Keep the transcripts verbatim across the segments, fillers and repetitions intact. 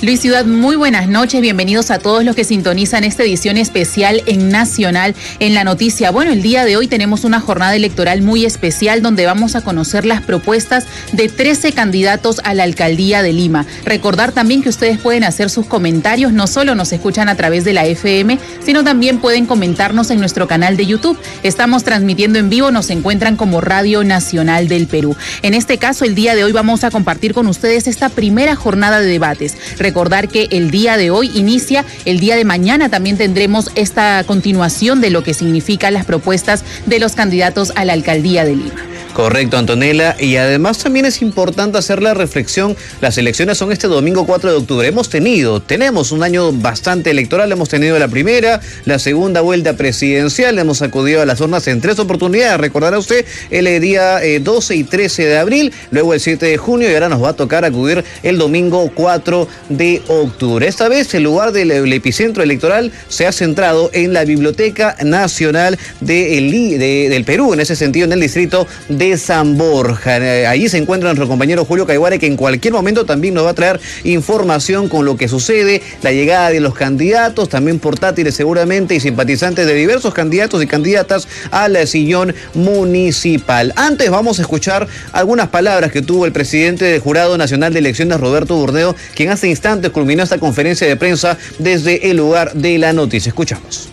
Luis Ciudad, muy buenas noches, bienvenidos a todos los que sintonizan esta edición especial en Nacional en la Noticia. Bueno, el día de hoy tenemos una jornada electoral muy especial donde vamos a conocer las propuestas de trece candidatos a la Alcaldía de Lima. Recordar también que ustedes pueden hacer sus comentarios, no solo nos escuchan a través de la F M, sino también pueden comentarnos en nuestro canal de YouTube. Estamos transmitiendo en vivo, nos encuentran como Radio Nacional del Perú. En este caso, el día de hoy vamos a compartir con ustedes esta primera jornada de debates. Recordar que el día de hoy inicia, el día de mañana también tendremos esta continuación de lo que significan las propuestas de los candidatos a la Alcaldía de Lima. Correcto, Antonella, y además también es importante hacer la reflexión, las elecciones son este domingo cuatro de octubre, hemos tenido, tenemos un año bastante electoral, hemos tenido la primera, la segunda vuelta presidencial, hemos acudido a las urnas en tres oportunidades, recordará usted, el día eh, doce y trece de abril, luego el siete de junio y ahora nos va a tocar acudir el domingo cuatro de octubre. Esta vez el lugar del el epicentro electoral se ha centrado en la Biblioteca Nacional de el, de, del Perú, en ese sentido en el distrito de de San Borja. Allí se encuentra nuestro compañero Julio Caiguare, que en cualquier momento también nos va a traer información con lo que sucede, la llegada de los candidatos, también portátiles seguramente y simpatizantes de diversos candidatos y candidatas al sillón municipal. Antes vamos a escuchar algunas palabras que tuvo el presidente del Jurado Nacional de Elecciones, Roberto Burneo, quien hace instantes culminó esta conferencia de prensa desde el lugar de la noticia. Escuchamos.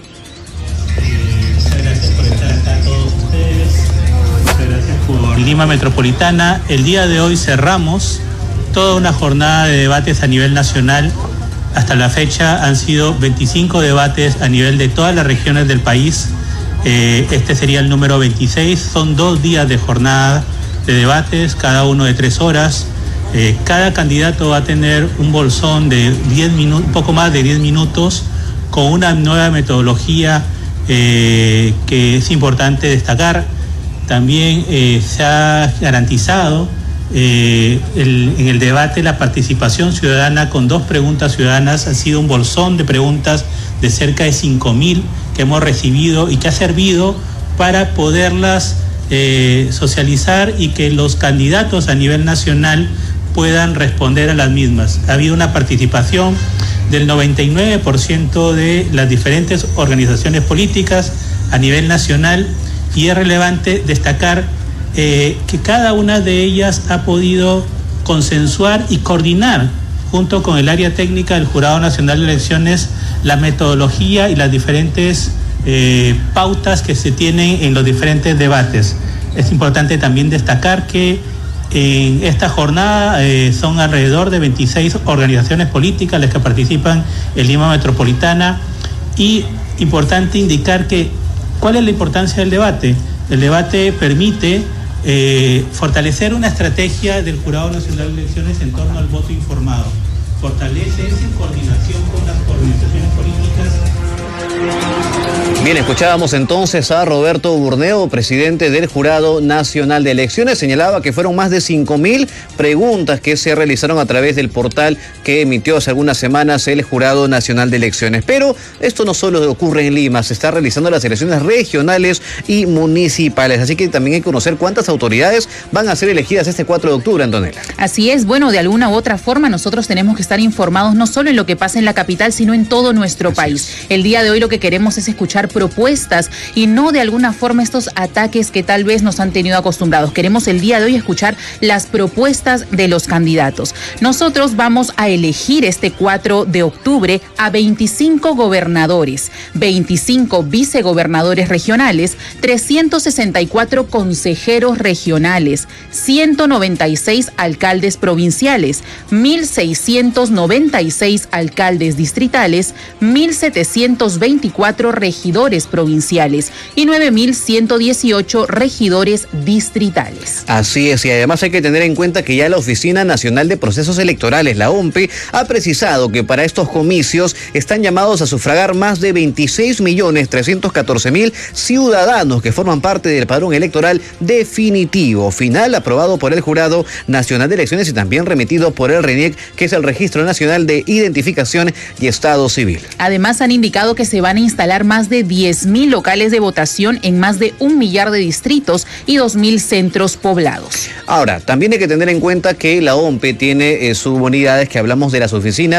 Lima Metropolitana, el día de hoy cerramos toda una jornada de debates a nivel nacional. Hasta la fecha han sido veinticinco debates a nivel de todas las regiones del país. Eh, este sería el número veintiséis. Son dos días de jornada de debates, cada uno de tres horas. Eh, cada candidato va a tener un bolsón de diez minutos, un poco más de diez minutos, con una nueva metodología eh, que es importante destacar. También eh, se ha garantizado eh, el, en el debate la participación ciudadana con dos preguntas ciudadanas. Ha sido un bolsón de preguntas de cerca de cinco mil que hemos recibido y que ha servido para poderlas eh, socializar y que los candidatos a nivel nacional puedan responder a las mismas. Ha habido una participación del noventa y nueve por ciento de las diferentes organizaciones políticas a nivel nacional. Y es relevante destacar eh, que cada una de ellas ha podido consensuar y coordinar junto con el área técnica del Jurado Nacional de Elecciones la metodología y las diferentes eh, pautas que se tienen en los diferentes debates. Es importante también destacar que en esta jornada eh, son alrededor de veintiséis organizaciones políticas las que participan en Lima Metropolitana y importante indicar que ¿cuál es la importancia del debate? El debate permite eh, fortalecer una estrategia del Jurado Nacional de Elecciones en torno al voto informado. Fortalece esa coordinación con las organizaciones políticas. Bien, escuchábamos entonces a Roberto Burneo, presidente del Jurado Nacional de Elecciones. Señalaba que fueron más de cinco mil preguntas que se realizaron a través del portal que emitió hace algunas semanas el Jurado Nacional de Elecciones. Pero esto no solo ocurre en Lima, se está realizando las elecciones regionales y municipales. Así que también hay que conocer cuántas autoridades van a ser elegidas este cuatro de octubre, Antonella. Así es, bueno, de alguna u otra forma nosotros tenemos que estar informados no solo en lo que pasa en la capital, sino en todo nuestro Así país. Es. El día de hoy lo que queremos es escuchar propuestas y no de alguna forma estos ataques que tal vez nos han tenido acostumbrados. Queremos el día de hoy escuchar las propuestas de los candidatos. Nosotros vamos a elegir este cuatro de octubre a veinticinco gobernadores, veinticinco vicegobernadores regionales, trescientos sesenta y cuatro consejeros regionales, ciento noventa y seis alcaldes provinciales, mil seiscientos noventa y seis alcaldes distritales, mil setecientos veinticuatro regidores provinciales y nueve mil ciento dieciocho regidores distritales. Así es, y además hay que tener en cuenta que ya la Oficina Nacional de Procesos Electorales, la O M P E, ha precisado que para estos comicios están llamados a sufragar más de veintiséis millones trescientos catorce mil ciudadanos que forman parte del padrón electoral definitivo, final aprobado por el Jurado Nacional de Elecciones y también remitido por el RENIEC, que es el Registro Nacional de Identificación y Estado Civil. Además han indicado que se van a instalar más de diez mil locales de votación en más de un millar de distritos y dos mil centros poblados. Ahora, también hay que tener en cuenta que la O M P E tiene eh, subunidades que hablamos de las oficinas